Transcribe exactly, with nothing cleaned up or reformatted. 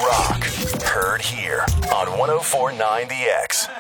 rock. Heard here on one oh four point nine The X.